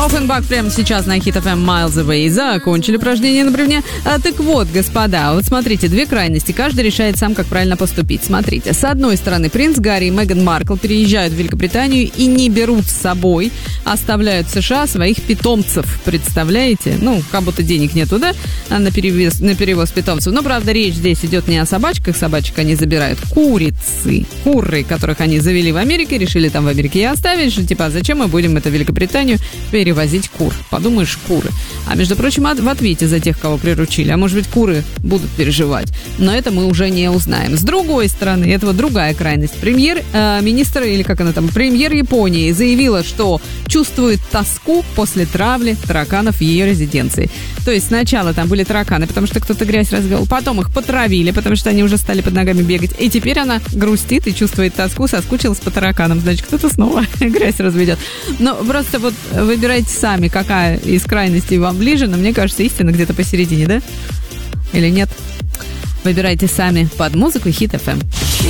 Оффенбах прямо сейчас на Hit FM Miles Away. Закончили упражнение на бревне. Так вот, господа, вот смотрите, две крайности. Каждый решает сам, как правильно поступить. Смотрите, с одной стороны, принц Гарри и Меган Маркл переезжают в Великобританию и не берут с собой, оставляют в США своих питомцев. Представляете? Ну, как будто денег нету, да? На перевоз питомцев. Но, правда, речь здесь идет не о собачках. Собачек они забирают. Курицы. Куры, которых они завели в Америке, решили там в Америке и оставить. Что, типа, зачем мы будем это в Великобританию перевозить кур? Подумаешь, куры. А, между прочим, в ответе за тех, кого приручили. А может быть, куры будут переживать. Но это мы уже не узнаем. С другой стороны, это вот другая крайность. Премьер-министр, или как она там, премьер Японии заявила, что чувствует тоску после травли тараканов в ее резиденции. То есть сначала там были тараканы, потому что кто-то грязь развел. Потом их потравили, потому что они уже стали под ногами бегать. И теперь она грустит и чувствует тоску, соскучилась по тараканам. Значит, кто-то снова грязь разведет. Но просто вот выбирайте сами, какая из крайностей вам ближе. Но мне кажется, истина где-то посередине, да? Или нет? Выбирайте сами под музыку Hit FM.